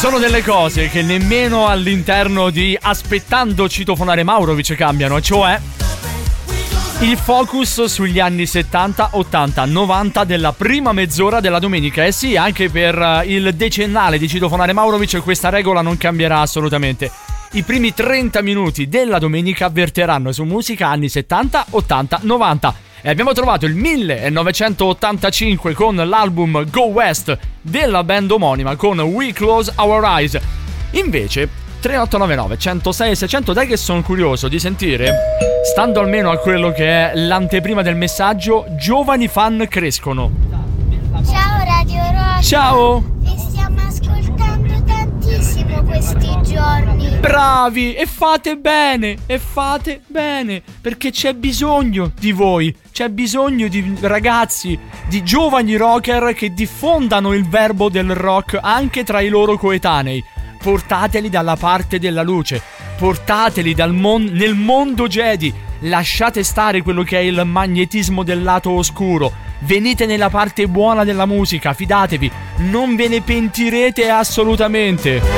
sono delle cose che nemmeno all'interno di Aspettando Citofonare Maurovic cambiano, cioè il focus sugli anni 70, 80, 90 della prima mezz'ora della domenica. E sì, anche per il decennale di Citofonare Maurovic questa regola non cambierà assolutamente. I primi 30 minuti della domenica verteranno su musica anni 70, 80, 90. E abbiamo trovato il 1985 con l'album Go West della band omonima con We Close Our Eyes. Invece 3899 106 600, dai che sono curioso di sentire, stando almeno a quello che è l'anteprima del messaggio, giovani fan crescono. Ciao Radio Rock. Ciao. Vi stiamo ascoltando tantissimo questi giorni. Bravi, e fate bene, perché c'è bisogno di voi, c'è bisogno di ragazzi, di giovani rocker che diffondano il verbo del rock anche tra i loro coetanei. Portateli dalla parte della luce, portateli nel mondo Jedi, lasciate stare quello che è il magnetismo del lato oscuro, venite nella parte buona della musica, fidatevi, non ve ne pentirete assolutamente.